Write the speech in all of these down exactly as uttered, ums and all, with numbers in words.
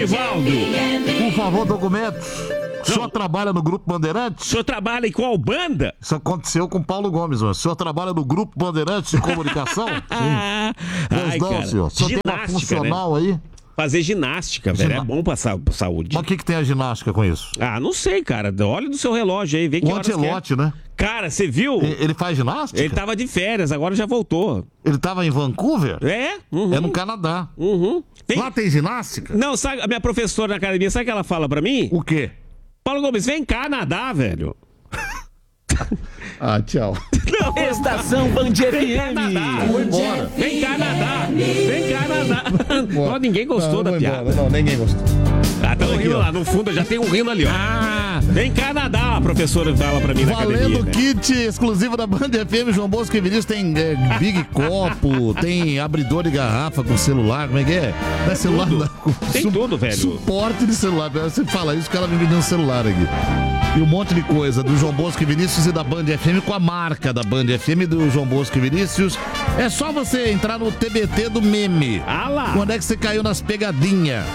Nivaldo. Por favor, documentos. O senhor trabalha no Grupo Bandeirantes? O senhor trabalha em qual banda? Isso aconteceu com o Paulo Gomes, mano. O senhor trabalha no Grupo Bandeirantes de Comunicação? Ah, ai, não, cara. senhor. O senhor tem uma funcional, né, aí? Fazer ginástica, velho. Gina... É bom pra saúde. Mas o que, que tem a ginástica com isso? Ah, não sei, cara. Olha do seu relógio aí, vê que o Ancelotti, é. né? Cara, você viu? Ele faz ginástica? Ele tava de férias, agora já voltou. Ele tava em Vancouver? É? Uhum. É no Canadá. Uhum. Tem... Lá tem ginástica? Não, sabe, a minha professora na academia, sabe o que ela fala pra mim? O quê? Paulo Gomes, vem cá nadar, velho. Ah, tchau. Não, Estação Band F M. Embora. Vem cá nadar. Vem cá nadar. Não, ninguém gostou não, da piada. Embora. Não, ninguém gostou. Ah, tá rindo lá no fundo, já tem um rindo ali, ó. Ah, vem cá nadar, a professora fala pra mim na Valendo academia. Valendo kit né? exclusivo da Band F M, João Bosco e Vinícius, tem é, Big Copo, tem abridor de garrafa com celular, como é que é? Não é celular, tudo. Não, com tem su tudo, velho. Suporte de celular, você fala isso, o cara me vendeu um celular aqui. E um monte de coisa do João Bosco e Vinícius e da Band F M com a marca da Band F M do João Bosco e Vinícius. É só você entrar no T B T do meme. Ah lá. Quando é que você caiu nas pegadinhas?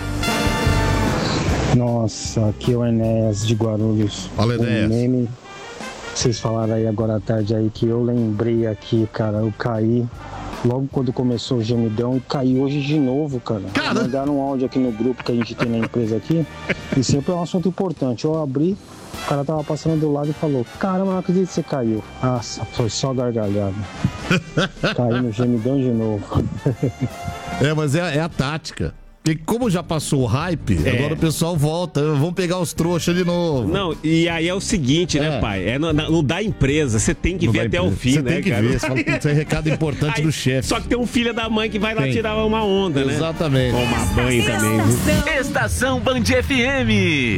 Nossa, aqui é o Enéas de Guarulhos. Fala, Enéas. O meme, vocês falaram aí agora à tarde aí que eu lembrei aqui, cara, eu caí logo quando começou o gemidão e caí hoje de novo, cara. Cara. Mandaram um áudio aqui no grupo que a gente tem na empresa aqui e sempre é um assunto importante. Eu abri, o cara tava passando do lado e falou: caramba, não acredito que você caiu. Nossa, foi só gargalhada. Caí no gemidão de novo. É, mas é, é a tática. Porque como já passou o hype, É. agora o pessoal volta. Vamos pegar os trouxas de novo. Não, e aí é o seguinte, né, É. pai? É no, no da empresa, você tem que Não ver dá até empresa. o fim, Você né, tem que cara? ver, você fala, "Putz, é recado importante Aí, do chefe." Só que tem um filho da mãe que vai lá Tem. tirar uma onda, né? Exatamente. Tomar banho também, viu? Estação Band F M.